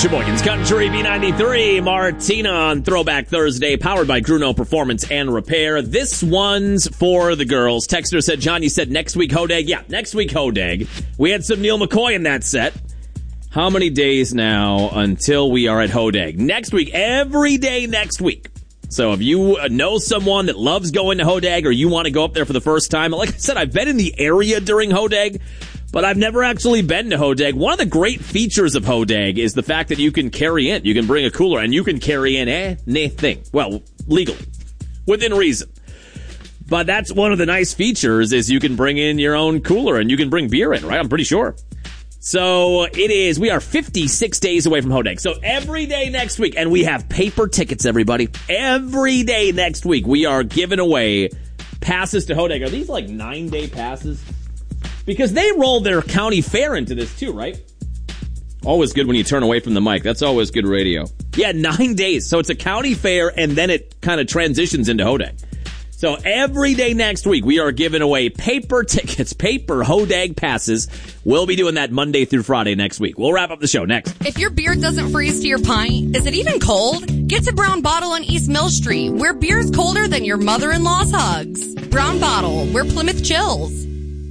Sheboygan's Country B93, Martina on Throwback Thursday, powered by Gruno Performance and Repair. This one's for the girls. Texter said, John, you said next week Hodag. Yeah, next week Hodag. We had some Neil McCoy in that set. How many days now until we are at Hodag? Next week, every day next week. So if you know someone that loves going to Hodag or you want to go up there for the first time, like I said, I've been in the area during Hodag, but I've never actually been to Hodag. One of the great features of Hodag is the fact that you can carry in. You can bring a cooler and you can carry in anything. Well, legally, within reason. But that's one of the nice features is you can bring in your own cooler and you can bring beer in, right? I'm pretty sure. So we are 56 days away from Hodag. So every day next week, and we have paper tickets, everybody. Every day next week, we are giving away passes to Hodag. Are these like 9-day passes? Because they roll their county fair into this too, right? Always good when you turn away from the mic. That's always good radio. Yeah, 9 days. So it's a county fair, and then it kind of transitions into Hodag. So every day next week, we are giving away paper tickets, paper Hodag passes. We'll be doing that Monday through Friday next week. We'll wrap up the show next. If your beer doesn't freeze to your pint, is it even cold? Get to Brown Bottle on East Mill Street, where beer's colder than your mother-in-law's hugs. Brown Bottle, where Plymouth chills.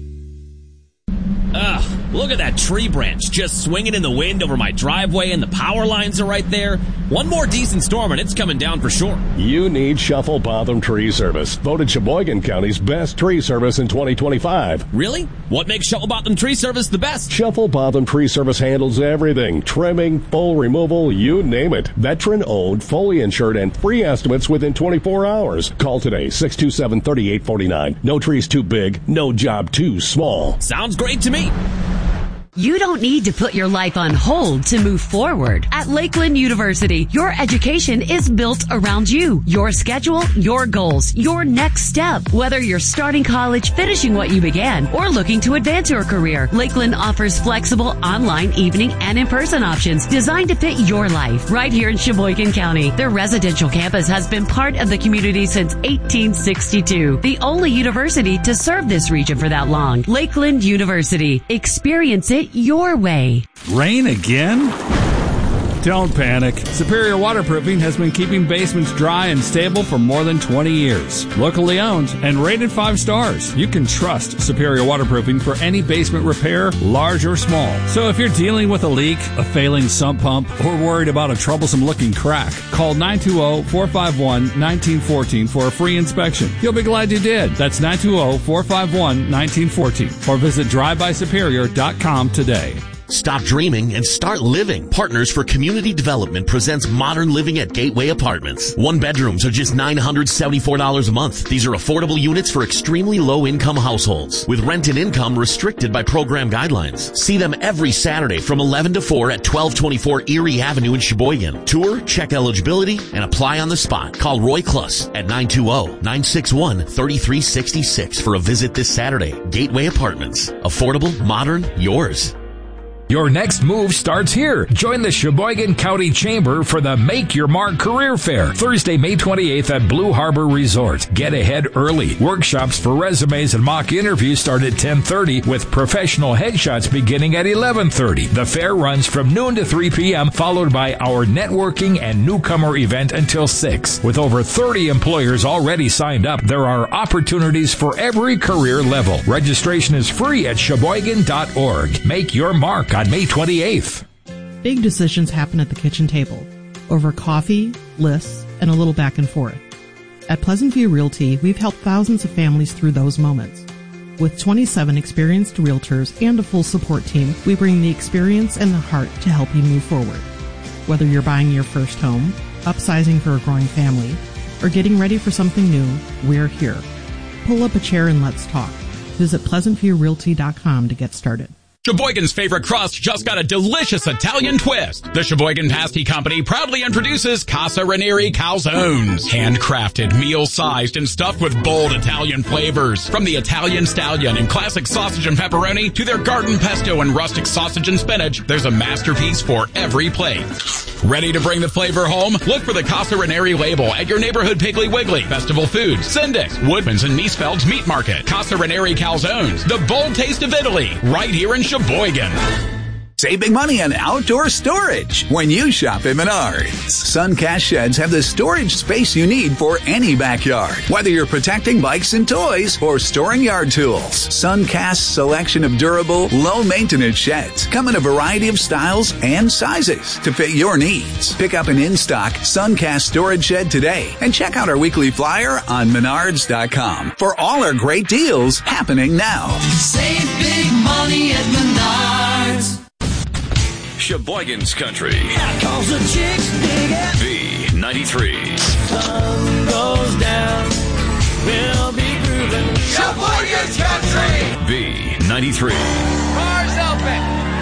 Ugh, look at that tree branch just swinging in the wind over my driveway, and the power lines are right there. One more decent storm and it's coming down for sure. You need Shuffle Botham Tree Service, voted Sheboygan County's best tree service in 2025. Really? What makes Shuffle Botham Tree Service the best? Shuffle Botham Tree Service handles everything. Trimming, full removal, you name it. Veteran-owned, fully insured, and free estimates within 24 hours. Call today, 627-3849. No tree's too big, no job too small. Sounds great to me. You don't need to put your life on hold to move forward. At Lakeland University, your education is built around you, your schedule, your goals, your next step. Whether you're starting college, finishing what you began, or looking to advance your career, Lakeland offers flexible online, evening, and in-person options designed to fit your life right here in Sheboygan County. Their residential campus has been part of the community since 1862, the only university to serve this region for that long. Lakeland University. Experience it your way. Rain again? Don't panic. Superior Waterproofing has been keeping basements dry and stable for more than 20 years. Locally owned and rated 5 stars. You can trust Superior Waterproofing for any basement repair, large or small. So if you're dealing with a leak, a failing sump pump, or worried about a troublesome-looking crack, call 920-451-1914 for a free inspection. You'll be glad you did. That's 920-451-1914. Or visit drivebysuperior.com today. Stop dreaming and start living. Partners for Community Development presents Modern Living at Gateway Apartments. 1-bedrooms are just $974 a month. These are affordable units for extremely low-income households, with rent and income restricted by program guidelines. See them every Saturday from 11 to 4 at 1224 Erie Avenue in Sheboygan. Tour, check eligibility, and apply on the spot. Call Roy Kluss at 920-961-3366 for a visit this Saturday. Gateway Apartments. Affordable, modern, yours. Your next move starts here. Join the Sheboygan County Chamber for the Make Your Mark Career Fair, Thursday, May 28th at Blue Harbor Resort. Get ahead early. Workshops for resumes and mock interviews start at 10:30 with professional headshots beginning at 11:30. The fair runs from noon to 3 p.m., followed by our networking and newcomer event until 6. With over 30 employers already signed up, there are opportunities for every career level. Registration is free at Sheboygan.org. Make your mark on May 28th. Big decisions happen at the kitchen table, over coffee, lists, and a little back and forth. At Pleasant View Realty, we've helped thousands of families through those moments. With 27 experienced realtors and a full support team, we bring the experience and the heart to help you move forward. Whether you're buying your first home, upsizing for a growing family, or getting ready for something new, we're here. Pull up a chair and let's talk. Visit PleasantViewRealty.com to get started. Sheboygan's favorite crust just got a delicious Italian twist. The Sheboygan Pasty Company proudly introduces Casa Ranieri Calzones. Handcrafted, meal-sized, and stuffed with bold Italian flavors. From the Italian Stallion and classic sausage and pepperoni to their garden pesto and rustic sausage and spinach, there's a masterpiece for every plate. Ready to bring the flavor home? Look for the Casa Ranieri label at your neighborhood Piggly Wiggly, Festival Foods, Syndex, Woodman's, and Miesfeld's Meat Market. Casa Ranieri Calzones, the bold taste of Italy, right here in Sheboygan. Save big money on outdoor storage when you shop at Menards. Suncast sheds have the storage space you need for any backyard. Whether you're protecting bikes and toys or storing yard tools, Suncast's selection of durable, low-maintenance sheds come in a variety of styles and sizes to fit your needs. Pick up an in-stock Suncast storage shed today and check out our weekly flyer on Menards.com for all our great deals happening now. Save big money at Menards. Sheboygan's Country. Cause the chicks dig it. B93. Sun goes down. We'll be grooving. Sheboygan's Country. B93. Cars open.